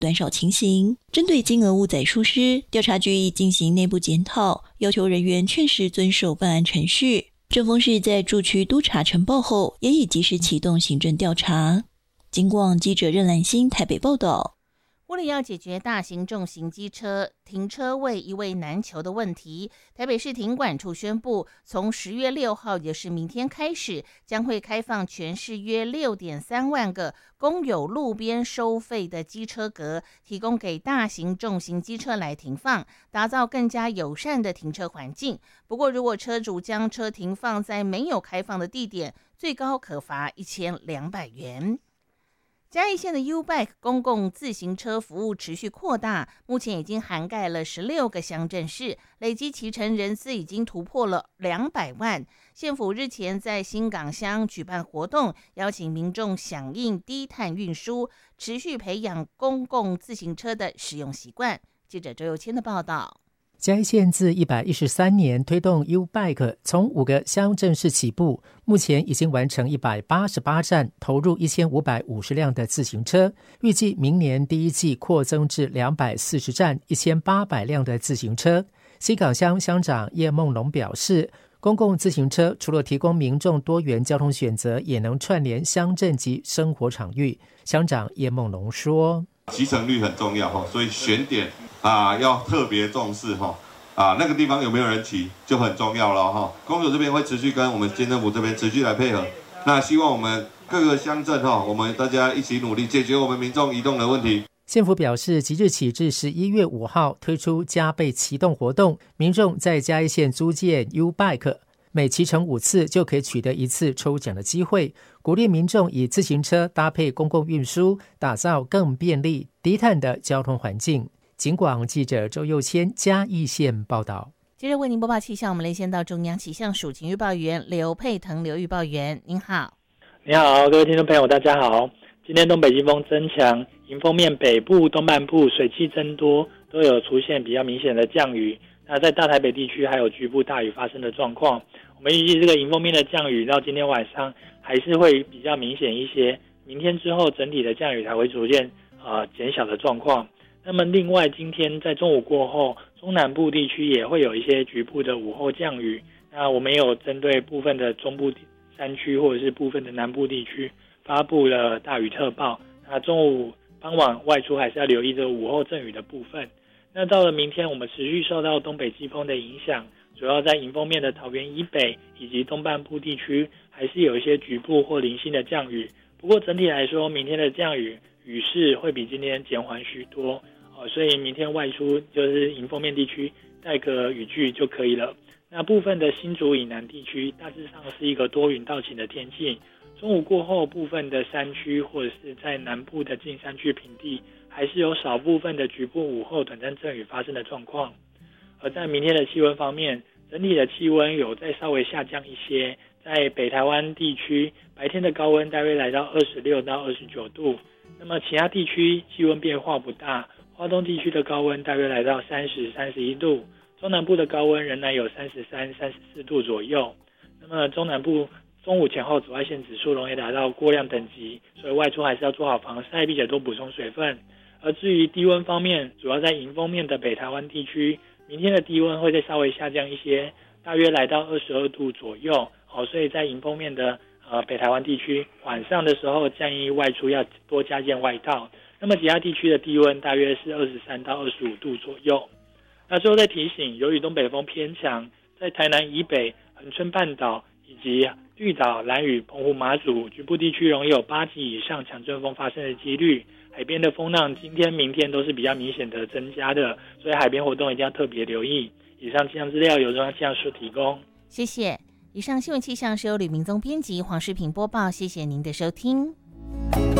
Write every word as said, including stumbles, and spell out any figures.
短少情形。针对金额误载疏失，调查局已进行内部检讨，要求人员确实遵守办案程序。政风市在驻区督察呈报后，也已及时启动行政调查。警广记者任兰心台北报道。 为了要解决大型重型机车停车位一位难求的问题，台北市停管处宣布，从十月六号，也是明天开始，将会开放全市约 六点三万个公有路边收费的机车格，提供给大型重型机车来停放，打造更加友善的停车环境。不过，如果车主将车停放在没有开放的地点，最高可罚一千两百元。嘉义县的 U-Bike 公共自行车服务持续扩大，目前已经涵盖了十六个乡镇市，累积骑乘人次已经突破了两百万。县府日前在新港乡举办活动，邀请民众响应低碳运输，持续培养公共自行车的使用习惯。记者周佑谦的报道。 嘉义县自一百一十三年推动 U-Bike， 从五个乡镇市起步，目前已经完成一百八十八站，投入一千五百五十辆的自行车，预计明年第一季扩增至两百四十站，一千八百辆的自行车。西港乡乡长叶梦龙表示，公共自行车除了提供民众多元交通选择，也能串联乡镇及生活场域。乡长叶梦龙说， 骑乘率很重要，所以选点啊要特别重视啊，那个地方有没有人骑就很重要了哈。公所这边会持续跟我们县政府这边持续来配合，那希望我们各个乡镇哈，我们大家一起努力解决我们民众移动的问题。 县府表示，即日起至十一月五号推出加倍启动活动，民众在嘉义县租借 U-Bike， 每骑乘五次就可以取得一次抽奖的机会，鼓励民众以自行车搭配公共运输，打造更便利、低碳的交通环境。警广记者周佑谦嘉义县报道。 接着为您播报气象，我们连线到中央气象署情预报员刘佩腾刘预报员，您好。 你好，各位听众朋友，大家好。今天东北季风增强，迎风面北部、东半部水汽增多，都有出现比较明显的降雨。那在大台北地区还有局部大雨发生的状况。我们预计这个迎风面的降雨到今天晚上还是会比较明显一些，明天之后整体的降雨才会逐渐呃减小的状况。那么另外，今天在中午过后，中南部地区也会有一些局部的午后降雨。那我们也有针对部分的中部山区或者是部分的南部地区发布了大雨特报。那中午傍晚外出还是要留意这个午后阵雨的部分。那到了明天，我们持续受到东北季风的影响，主要在迎风面的桃园以北以及东半部地区还是有一些局部或零星的降雨。不过整体来说，明天的降雨雨势会比今天减缓许多。所以明天外出就是迎风面地区带个雨具就可以了。那部分的新竹以南地区大致上是一个多云到晴的天气。中午过后，部分的山区或者是在南部的近山区平地，还是有少部分的局部午后短暂阵雨发生的状况。而在明天的气温方面，整体的气温有再稍微下降一些。在北台湾地区，白天的高温大约来到二十六到二十九度。那么其他地区气温变化不大。花东地区的高温大约来到三十、三十一度，中南部的高温仍然有三十三、三十四度左右。那么中南部中午前后紫外线指数容易达到过量等级，所以外出还是要做好防晒，并且多补充水分。而至于低温方面，主要在迎风面的北台湾地区，明天的低温会再稍微下降一些，大约来到二十二度左右。好，所以在迎风面的呃北台湾地区，晚上的时候建议外出要多加件外套。那么其他地区的低温大约是二十三到二十五度左右。那最后再提醒，由于东北风偏强，在台南以北、恒春半岛以及绿岛、兰屿、澎湖、马祖局部地区容易有八级以上强阵风发生的几率。海边的风浪今天、明天都是比较明显的增加的，所以海边活动一定要特别留意。以上气象资料由中央气象署提供。 谢谢。以上新闻气象是由吕明宗编辑，黄世平播报。谢谢您的收听。